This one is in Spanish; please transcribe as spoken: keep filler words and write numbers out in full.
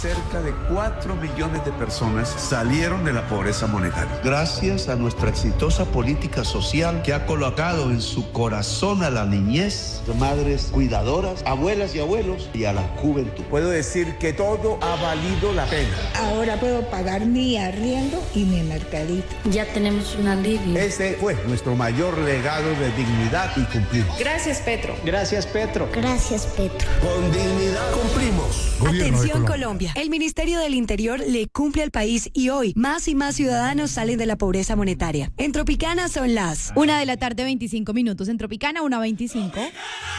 cerca de cuatro millones de personas salieron de la pobreza monetaria. Gracias a nuestra exitosa política social que ha colocado en su corazón a la niñez, madres cuidadoras, abuelas y abuelos y a la juventud. Puedo decir que todo ha valido la pena. Ahora puedo pagar mi arriendo y mi mercadito. Ya tenemos un alivio. Ese fue nuestro mayor legado de dignidad y cumplimos. Gracias, Petro. Gracias, Petro. Gracias, Petro. Con dignidad cumplimos. Gobierno Atención Colombia. Colombia. El Ministerio del Interior le cumple al país y hoy más y más ciudadanos salen de la pobreza monetaria. En Tropicana son las Una de la tarde, veinticinco minutos. En Tropicana, una veinticinco.